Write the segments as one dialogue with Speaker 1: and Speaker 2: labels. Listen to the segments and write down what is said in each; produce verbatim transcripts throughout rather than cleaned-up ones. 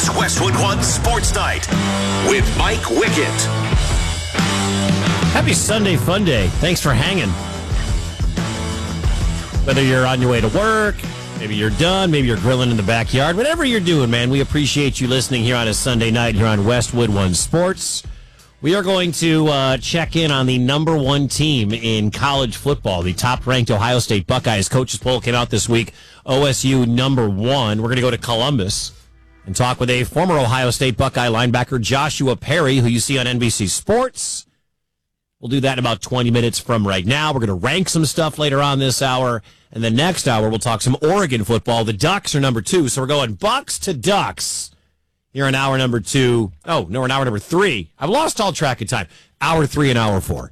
Speaker 1: It's Westwood One Sports Night with Mike Wickett.
Speaker 2: Happy Sunday Fun Day. Thanks for hanging. Whether you're on your way to work, maybe you're done, maybe you're grilling in the backyard, whatever you're doing, man, we appreciate you listening here on a Sunday night here on Westwood One Sports. We are going to uh, check in on the number one team in college football, the top-ranked Ohio State Buckeyes. Coach's poll came out this week, O S U number one. We're going to go to Columbus and talk with a former Ohio State Buckeye linebacker, Joshua Perry, who you see on N B C Sports. We'll do that in about twenty minutes from right now. We're going to rank some stuff later on this hour. And the next hour, we'll talk some Oregon football. The Ducks are number two, so we're going Bucks to Ducks here in hour number two. Oh, no, we're in hour number three. I've lost all track of time. Hour three and hour four.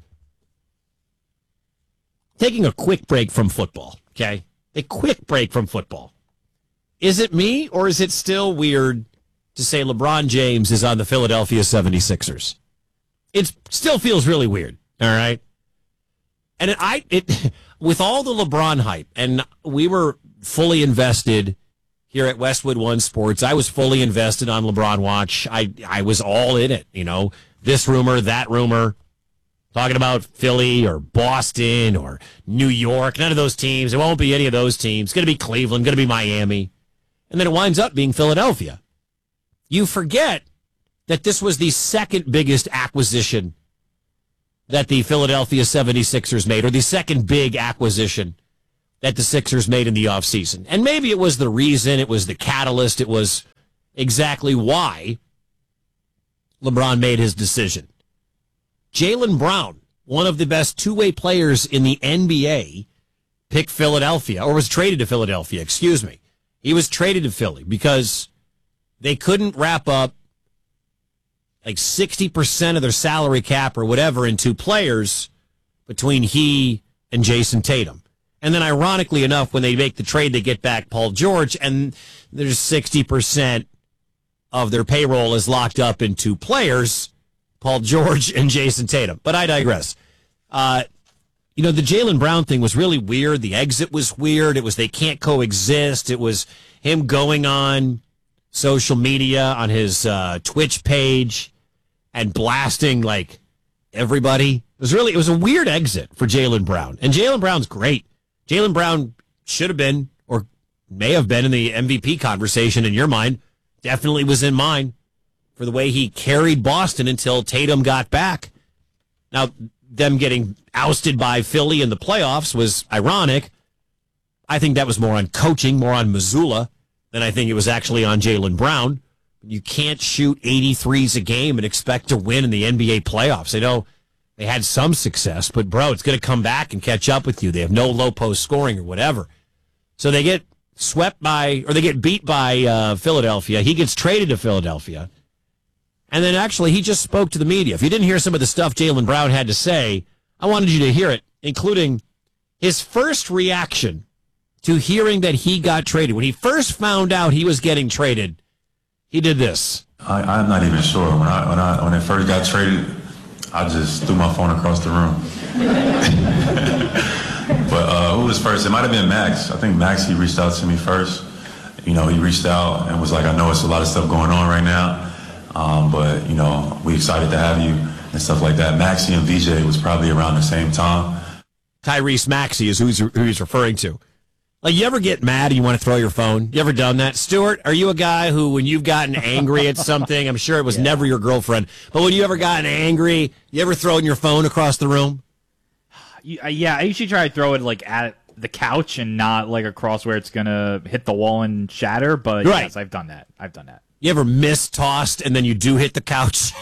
Speaker 2: Taking a quick break from football, okay? A quick break from football. Is it me, or is it still weird to say LeBron James is on the Philadelphia seventy-sixers? It still feels really weird, all right? And it, I, it, with all the LeBron hype, and we were fully invested here at Westwood One Sports. I was fully invested on LeBron Watch. I, I was all in it, you know, this rumor, that rumor, talking about Philly or Boston or New York, none of those teams. It won't be any of those teams. It's going to be Cleveland, going to be Miami. And then it winds up being Philadelphia. You forget that this was the second biggest acquisition that the Philadelphia seventy-sixers made, or the second big acquisition that the Sixers made in the offseason. And maybe it was the reason, it was the catalyst, it was exactly why LeBron made his decision. Jaylen Brown, one of the best two-way players in the N B A, picked Philadelphia, or was traded to Philadelphia, excuse me. He was traded to Philly because they couldn't wrap up like sixty percent of their salary cap or whatever in two players between he and Jason Tatum. And then ironically enough, when they make the trade, they get back Paul George, and there's sixty percent of their payroll is locked up in two players, Paul George and Jason Tatum. But I digress. Uh, you know, the Jaylen Brown thing was really weird. The exit was weird. It was they can't coexist. It was him going on social media, on his uh, Twitch page, and blasting, like, everybody. It was really, it was a weird exit for Jaylen Brown. And Jaylen Brown's great. Jaylen Brown should have been, or may have been, in the M V P conversation in your mind. Definitely was in mine for the way he carried Boston until Tatum got back. Now, them getting ousted by Philly in the playoffs was ironic. I think that was more on coaching, more on Missoula, than I think it was actually on Jaylen Brown. You can't shoot eighty-threes a game and expect to win in the N B A playoffs. I know they had some success, but, bro, it's going to come back and catch up with you. They have no low post scoring or whatever. So they get swept by, or they get beat by uh, Philadelphia. He gets traded to Philadelphia. And then actually he just spoke to the media. If you didn't hear some of the stuff Jaylen Brown had to say, I wanted you to hear it, including his first reaction to hearing that he got traded. When he first found out he was getting traded, he did this.
Speaker 3: I, I'm not even sure. When I when I when I first got traded, I just threw my phone across the room. But uh, who was first? It might have been Max. I think Max, he reached out to me first. You know, he reached out and was like, I know it's a lot of stuff going on right now, um, but, you know, we excited to have you and stuff like that. Maxie and V J was probably around the same time.
Speaker 2: Tyrese Maxey is who he's, who he's referring to. Like, you ever get mad and you want to throw your phone? You ever done that? Stuart, are you a guy who, when you've gotten angry at something, I'm sure it was yeah. never your girlfriend, but when you ever gotten angry, you ever thrown your phone across the room?
Speaker 4: Yeah, I usually try to throw it, like, at the couch and not, like, across where it's going to hit the wall and shatter, but right. yes, I've done that. I've done that.
Speaker 2: You ever miss-tossed and then you do hit the couch?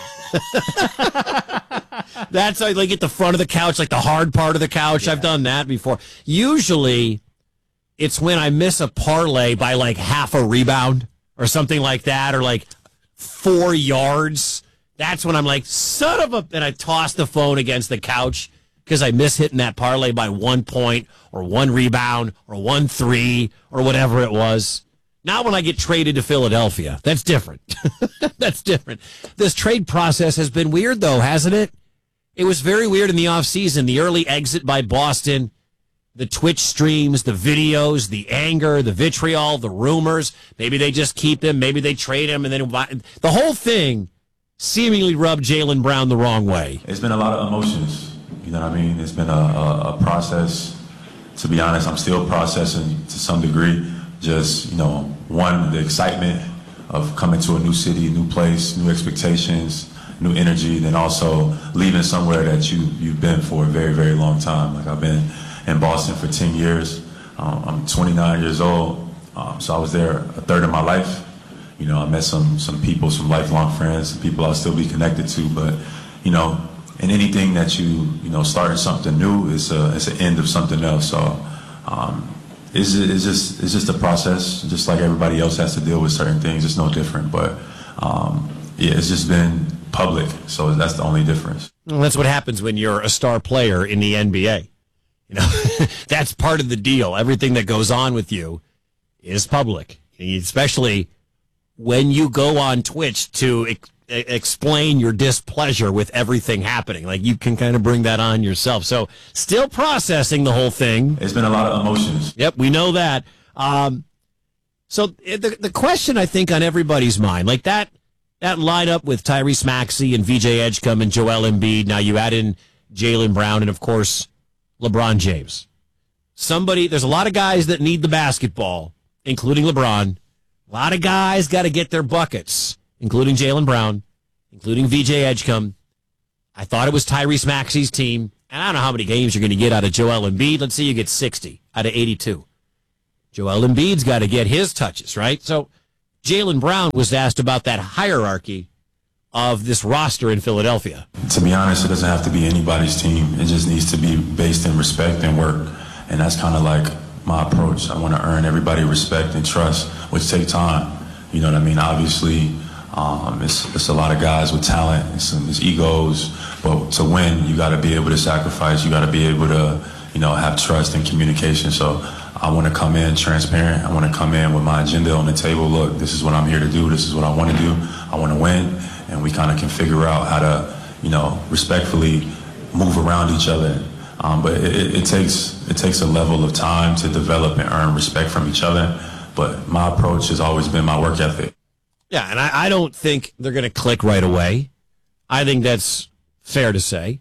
Speaker 2: That's like, like at the front of the couch, like the hard part of the couch. Yeah. I've done that before. Usually it's when I miss a parlay by like half a rebound or something like that, or like four yards. That's when I'm like, son of a... And I toss the phone against the couch because I miss hitting that parlay by one point or one rebound or one three or whatever it was. Not when I get traded to Philadelphia. That's different. That's different. This trade process has been weird, though, hasn't it? It was very weird in the offseason. The early exit by Boston. the Twitch streams, the videos, the anger, the vitriol, the rumors. Maybe they just keep him. Maybe they trade him. And then the whole thing seemingly rubbed Jaylen Brown the wrong way.
Speaker 3: It's been a lot of emotions. You know what I mean? It's been a, a, a process. To be honest, I'm still processing to some degree. Just, you know, one, the excitement of coming to a new city, new place, new expectations, new energy, then also leaving somewhere that you, you've been for a very, very long time. Like I've been in Boston for ten years. Um, I'm twenty-nine years old, um, so I was there a third of my life. You know, I met some some people, some lifelong friends, some people I'll still be connected to. But, you know, in anything that you, you know, starting something new, it's a it's an end of something else. So um, it's, it's just it's just a process, just like everybody else has to deal with certain things. It's no different. But um, yeah, it's just been public, so that's the only difference.
Speaker 2: Well, that's what happens when you're a star player in the N B A. You know, that's part of the deal. Everything that goes on with you is public, especially when you go on Twitch to ex- explain your displeasure with everything happening. Like, you can kind of bring that on yourself. So, still processing the whole thing.
Speaker 3: It's been a lot of emotions.
Speaker 2: Yep, we know that. Um, so, the the question, I think, on everybody's mind, like that that lineup with Tyrese Maxey and V J Edgecombe and Joel Embiid. Now, you add in Jaylen Brown and, of course, LeBron James. Somebody, there's a lot of guys that need the basketball, including LeBron. A lot of guys got to get their buckets, including Jaylen Brown, including V J Edgecombe. I thought it was Tyrese Maxey's team, and I don't know how many games you're going to get out of Joel Embiid. Let's say you get sixty out of eighty-two. Joel Embiid's got to get his touches, right? So Jaylen Brown was asked about that hierarchy of this roster in Philadelphia.
Speaker 3: To be honest, it doesn't have to be anybody's team. It just needs to be based in respect and work. And that's kind of like my approach. I want to earn everybody respect and trust, which take time. You know what I mean? Obviously, um, it's, it's a lot of guys with talent and some it's egos. But to win, you got to be able to sacrifice. You got to be able to, you know, have trust and communication. So I want to come in transparent. I want to come in with my agenda on the table. Look, this is what I'm here to do. This is what I want to do. I want to win. And we kind of can figure out how to, you know, respectfully move around each other. Um, but it, it takes it takes a level of time to develop and earn respect from each other. But my approach has always been my work ethic.
Speaker 2: Yeah, and I, I don't think they're going to click right away. I think that's fair to say.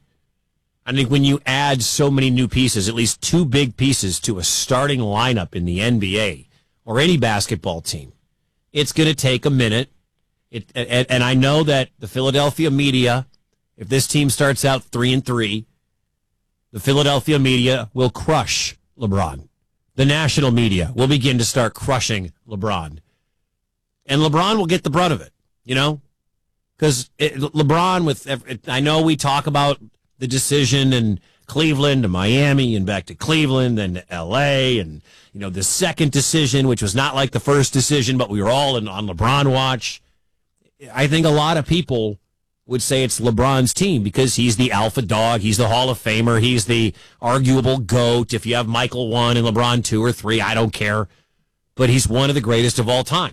Speaker 2: I think when you add so many new pieces, at least two big pieces to a starting lineup in the N B A or any basketball team, it's going to take a minute. It, and, and I know that the Philadelphia media, if this team starts out three and three, the Philadelphia media will crush LeBron. The national media will begin to start crushing LeBron. And LeBron will get the brunt of it, you know? Because LeBron, with I know we talk about the decision in Cleveland to Miami and back to Cleveland and to L A and, you know, the second decision, which was not like the first decision, but we were all in, on LeBron watch. I think a lot of people would say it's LeBron's team because he's the alpha dog. He's the Hall of Famer. He's the arguable GOAT. If you have Michael one and LeBron two or three, I don't care. But he's one of the greatest of all time.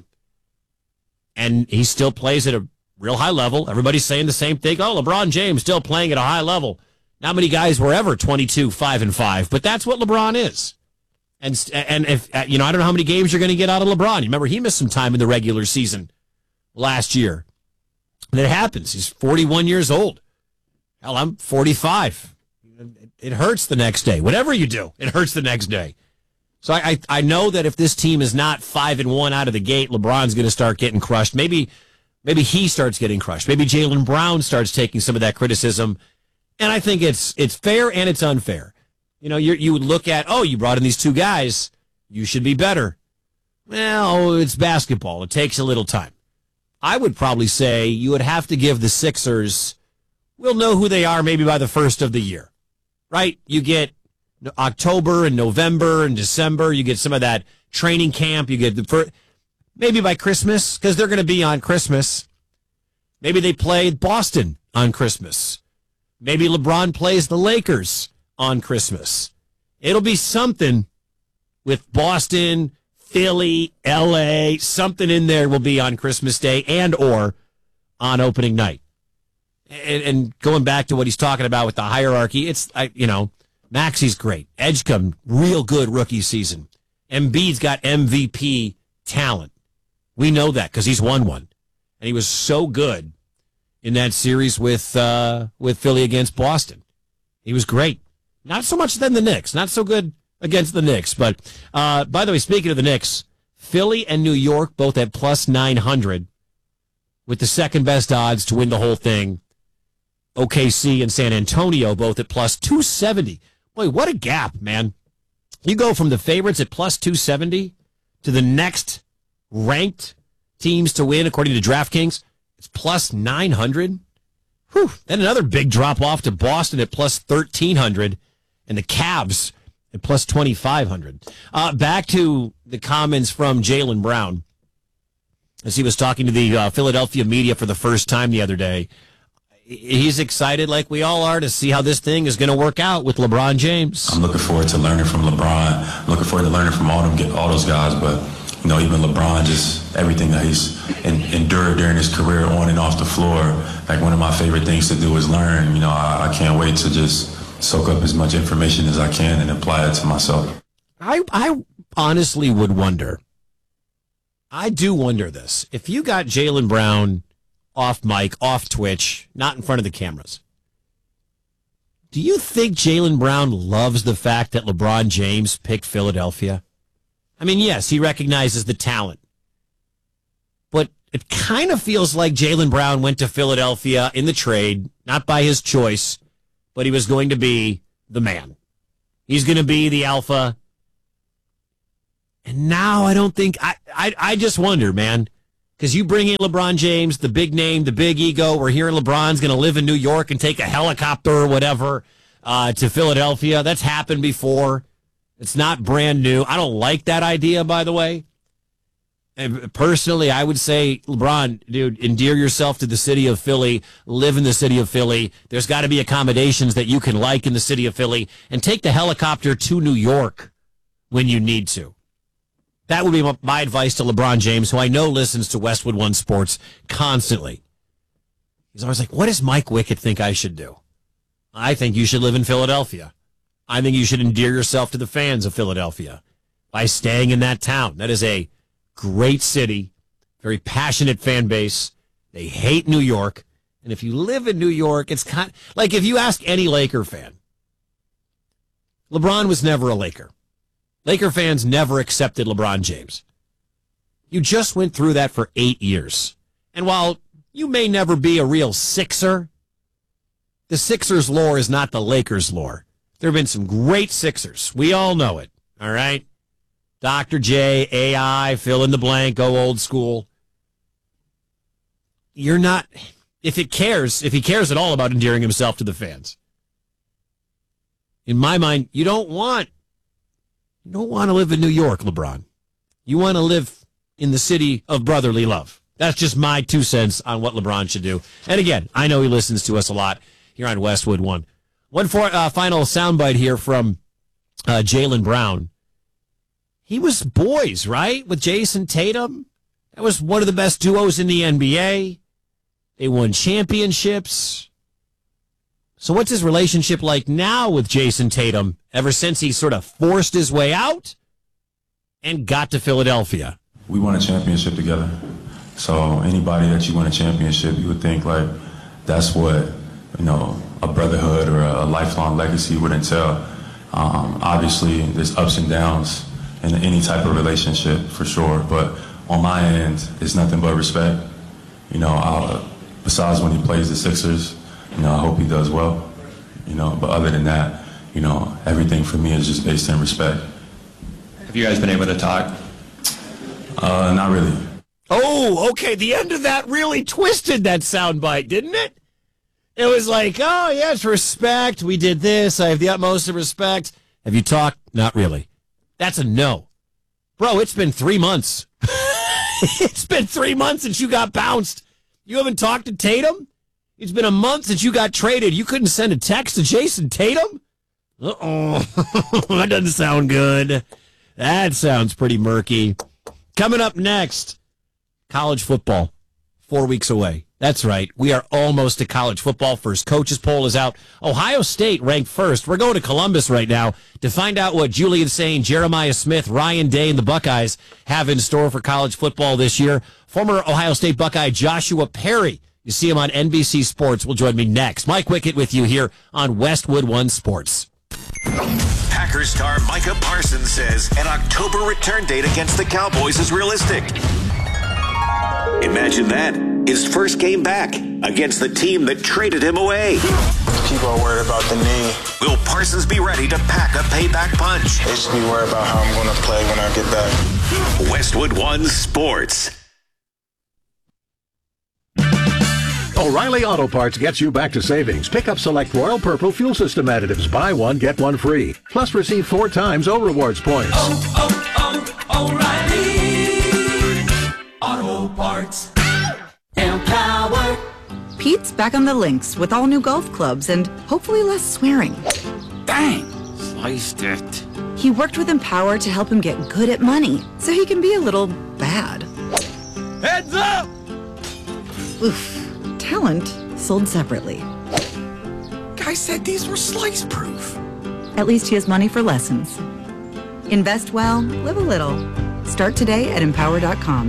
Speaker 2: And he still plays at a real high level. Everybody's saying the same thing. Oh, LeBron James still playing at a high level. Not many guys were ever twenty-two, five, and five, but that's what LeBron is. And, and if, you know, I don't know how many games you're going to get out of LeBron. You remember he missed some time in the regular season last year. And it happens. He's forty-one years old. Hell, I'm forty-five. It hurts the next day. Whatever you do, it hurts the next day. So I, I, I know that if this team is not five and one out of the gate, LeBron's going to start getting crushed. Maybe, maybe he starts getting crushed. Maybe Jaylen Brown starts taking some of that criticism. And I think it's it's fair and it's unfair. You know, you you would look at, oh, you brought in these two guys, you should be better. Well, it's basketball. It takes a little time. I would probably say you would have to give the Sixers, we'll know who they are maybe by the first of the year, right? You get October and November and December. You get some of that training camp. You get the first, maybe by Christmas, because they're going to be on Christmas. Maybe they play Boston on Christmas. Maybe LeBron plays the Lakers on Christmas. It'll be something with Boston, Philly, L A, something in there will be on Christmas Day and or on opening night. And, and going back to what he's talking about with the hierarchy, it's, I, you know, Maxey's great. Edgecombe, real good rookie season. Embiid's got M V P talent. We know that because he's won one. And he was so good in that series with uh, with Philly against Boston. He was great. Not so much than the Knicks. Not so good against the Knicks. But, uh, by the way, speaking of the Knicks, Philly and New York both at plus nine hundred with the second best odds to win the whole thing. O K C and San Antonio both at plus two seventy. Boy, what a gap, man. You go from the favorites at plus two seventy to the next ranked teams to win, according to DraftKings, it's plus nine hundred. Whew. Then another big drop off to Boston at plus thirteen hundred and the Cavs at plus twenty-five hundred. Uh, back to the comments from Jaylen Brown as he was talking to the uh, Philadelphia media for the first time the other day. He's excited, like we all are, to see how this thing is going to work out with LeBron James.
Speaker 3: I'm looking forward to learning from LeBron. I'm looking forward to learning from all them, all those guys. But you know, even LeBron, just everything that he's in, endured during his career, on and off the floor. Like one of my favorite things to do is learn. You know, I, I can't wait to just soak up as much information as I can and apply it to myself.
Speaker 2: I I honestly would wonder. I do wonder this. If you got Jaylen Brown off mic, off Twitch, not in front of the cameras, do you think Jaylen Brown loves the fact that LeBron James picked Philadelphia? I mean, yes, he recognizes the talent, but it kind of feels like Jaylen Brown went to Philadelphia in the trade, not by his choice, but he was going to be the man. He's going to be the alpha. And now I don't think, I, I, I just wonder, man. Because you bring in LeBron James, the big name, the big ego. We're hearing LeBron's going to live in New York and take a helicopter or whatever uh, to Philadelphia. That's happened before. It's not brand new. I don't like that idea, by the way. And personally, I would say, LeBron, dude, endear yourself to the city of Philly. Live in the city of Philly. There's got to be accommodations that you can like in the city of Philly. And take the helicopter to New York when you need to. That would be my advice to LeBron James, who I know listens to Westwood One Sports constantly. He's always like, what does Mike Wickett think I should do? I think you should live in Philadelphia. I think you should endear yourself to the fans of Philadelphia by staying in that town. That is a great city, very passionate fan base. They hate New York. And if you live in New York, it's kind of, like if you ask any Laker fan, LeBron was never a Laker. Laker fans never accepted LeBron James. You just went through that for eight years. And while you may never be a real Sixer, the Sixers lore is not the Lakers lore. There have been some great Sixers. We all know it. All right? Doctor J, A I, fill in the blank, go old school. You're not, if it cares, if he cares at all about endearing himself to the fans. In my mind, you don't want You don't want to live in New York, LeBron. You want to live in the city of brotherly love. That's just my two cents on what LeBron should do. And again, I know he listens to us a lot here on Westwood One. One for, uh, final soundbite here from uh, Jaylen Brown. He was boys, right, with Jason Tatum? That was one of the best duos in the N B A. They won championships. So what's his relationship like now with Jason Tatum ever since he sort of forced his way out and got to Philadelphia?
Speaker 3: We won a championship together. So anybody that you win a championship, you would think like that's what, you know, a brotherhood or a lifelong legacy would entail. Um, obviously, there's ups and downs in any type of relationship for sure. But on my end, it's nothing but respect. You know, I'll, besides when he plays the Sixers, you know, I hope he does well, you know, but other than that, you know, everything for me is just based in respect.
Speaker 5: Have you guys been able to talk?
Speaker 3: Uh, not really.
Speaker 2: Oh, okay. The end of that really twisted that soundbite, didn't it? It was like, oh, yes, respect. We did this. I have the utmost of respect. Have you talked? Not really. That's a no. Bro, it's been three months. It's been three months since you got bounced. You haven't talked to Tatum? It's been a month since you got traded. You couldn't send a text to Jason Tatum? Uh-oh. That doesn't sound good. That sounds pretty murky. Coming up next, college football, four weeks away. That's right. We are almost to college football. First coaches poll is out. Ohio State ranked first. We're going to Columbus right now to find out what Julian Sain, Jeremiah Smith, Ryan Day, and the Buckeyes have in store for college football this year. Former Ohio State Buckeye Joshua Perry, you see him on N B C Sports, will join me next. Mike Wickett with you here on Westwood One Sports.
Speaker 1: Packers star Micah Parsons says an October return date against the Cowboys is realistic. Imagine that. His first game back against the team that traded him away.
Speaker 6: People are worried about the knee.
Speaker 1: Will Parsons be ready to pack a payback punch?
Speaker 6: They should be worried about how I'm going to play when I get back.
Speaker 1: Westwood One Sports.
Speaker 7: O'Reilly Auto Parts gets you back to savings. Pick up select Royal Purple Fuel System additives. Buy one, get one free. Plus receive four times O Rewards points.
Speaker 8: Oh, oh, oh, O'Reilly Auto Parts. Empower.
Speaker 9: Pete's back on the links with all new golf clubs and hopefully less swearing.
Speaker 8: Bang! Sliced it.
Speaker 9: He worked with Empower to help him get good at money so he can be a little bad.
Speaker 8: Heads up!
Speaker 9: Oof. Talent sold separately.
Speaker 8: Guy said these were slice proof.
Speaker 9: At least he has money for lessons. Invest well, live a little. Start today at empower dot com.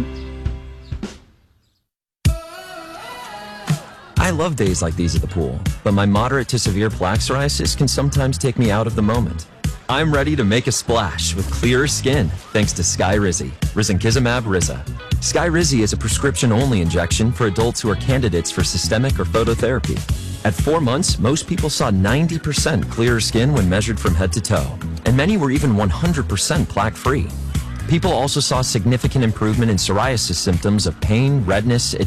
Speaker 10: I love days like these at the pool, but my moderate to severe plaque psoriasis can sometimes take me out of the moment. I'm ready to make a splash with clearer skin thanks to Skyrizi, Risankizumab Riza. Skyrizi is a prescription-only injection for adults who are candidates for systemic or phototherapy. At four months, most people saw ninety percent clearer skin when measured from head to toe, and many were even one hundred percent plaque-free. People also saw significant improvement in psoriasis symptoms of pain, redness,